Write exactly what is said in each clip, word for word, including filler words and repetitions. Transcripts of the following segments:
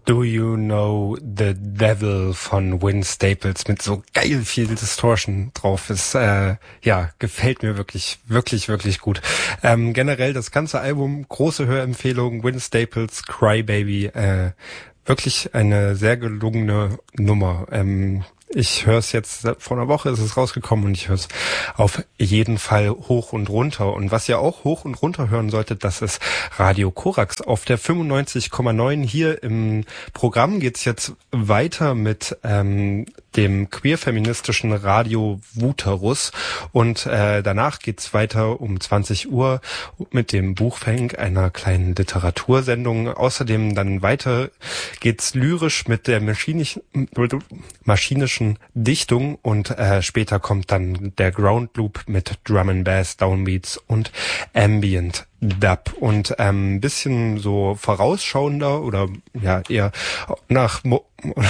Do You Know the Devil von Win Staples mit so geil viel Distortion drauf ist. Äh, ja, gefällt mir wirklich, wirklich, wirklich gut. Ähm, generell das ganze Album, große Hörempfehlung, Win Staples, Crybaby, äh, wirklich eine sehr gelungene Nummer. Ähm, Ich höre es jetzt, vor einer Woche ist es rausgekommen und ich höre es auf jeden Fall hoch und runter. Und was ihr auch hoch und runter hören solltet, das ist Radio Korax auf der fünfundneunzig Komma neun. Hier im Programm geht's jetzt weiter mit ähm, dem queer-feministischen Radio Wuterus und äh, danach geht's weiter um zwanzig Uhr mit dem Buchfang, einer kleinen Literatursendung. Außerdem dann weiter geht's lyrisch mit der maschinischen, maschinischen Dichtung und äh, später kommt dann der Ground Loop mit Drum and Bass, Downbeats und Ambient Dub und ein ähm, bisschen so vorausschauender oder ja eher nach Mo-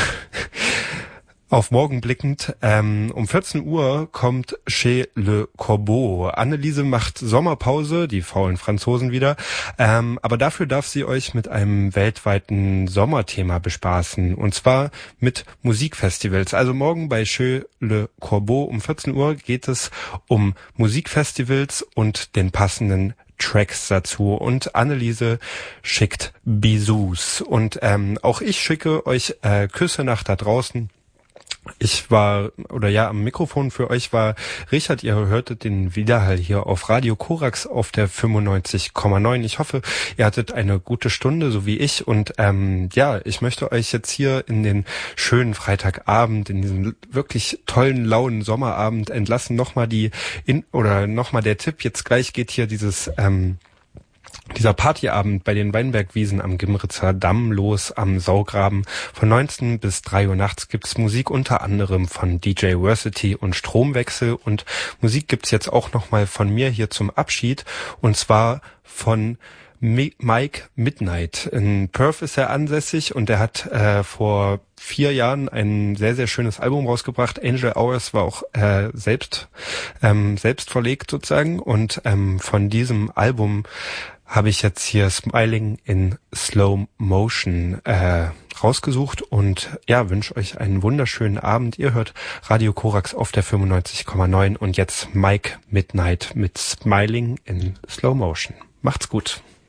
auf morgen blickend, ähm, um vierzehn Uhr kommt Chez Le Corbeau. Anneliese macht Sommerpause, die faulen Franzosen wieder, ähm, aber dafür darf sie euch mit einem weltweiten Sommerthema bespaßen, und zwar mit Musikfestivals. Also morgen bei Chez Le Corbeau um vierzehn Uhr geht es um Musikfestivals und den passenden Tracks dazu, und Anneliese schickt Bisous und ähm, auch ich schicke euch äh, Küsse nach da draußen. Ich war, oder ja, am Mikrofon für euch war Richard, ihr hörtet den Widerhall hier auf Radio Korax auf der fünfundneunzig Komma neun. Ich hoffe, ihr hattet eine gute Stunde, so wie ich, und ähm, ja, ich möchte euch jetzt hier in den schönen Freitagabend, in diesen wirklich tollen, lauen Sommerabend entlassen. Nochmal die, in oder nochmal der Tipp, jetzt gleich geht hier dieses, ähm, dieser Partyabend bei den Weinbergwiesen am Gimritzer Damm los am Saugraben. Von neunzehn bis drei Uhr nachts gibt's Musik unter anderem von D J Versity und Stromwechsel, und Musik gibt's jetzt auch nochmal von mir hier zum Abschied, und zwar von Mike Midnight. In Perth ist er ansässig und er hat äh, vor vier Jahren ein sehr, sehr schönes Album rausgebracht. Angel Hours war auch äh, selbst ähm, selbst verlegt sozusagen, und ähm, von diesem Album habe ich jetzt hier Smiling in Slow Motion äh, rausgesucht, und ja, wünsche euch einen wunderschönen Abend. Ihr hört Radio Korax auf der fünfundneunzig Komma neun und jetzt Mike Midnight mit Smiling in Slow Motion. Macht's gut.